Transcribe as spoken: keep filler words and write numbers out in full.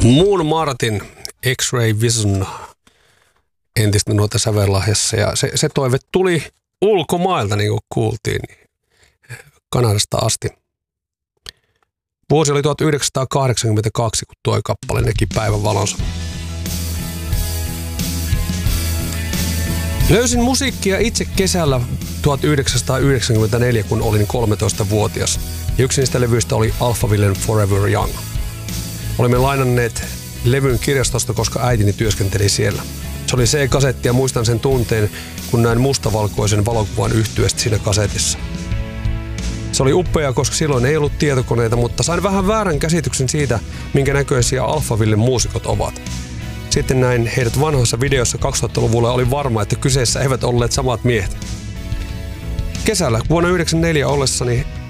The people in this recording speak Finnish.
Moon Martin, X-Ray Vision, entistä nuorta sävellahjassa. Ja se, se toive tuli ulkomailta, niin kuin kuultiin, Kanadasta asti. Vuosi oli tuhatyhdeksänsataakahdeksankymmentäkaksi, kun tuo kappale näki päivänvalonsa. Löysin musiikkia itse kesällä tuhatyhdeksänsataayhdeksänkymmentäneljä, kun olin kolmetoistavuotias. Ja yksi niistä levyistä oli Alphavillen Forever Young. Olimme lainanneet levyn kirjastosta, koska äitini työskenteli siellä. Se oli C-kasetti ja muistan sen tunteen, kun näin mustavalkoisen valokuvan yhtyeestä siinä kasetissa. Se oli upea, koska silloin ei ollut tietokoneita, mutta sain vähän väärän käsityksen siitä, minkä näköisiä Alphavillen muusikot ovat. Sitten näin heidät vanhassa videossa kaksituhattaluvulla oli varma, että kyseessä eivät olleet samat miehet. Kesällä vuonna yhdeksänkymmentäneljä ollessani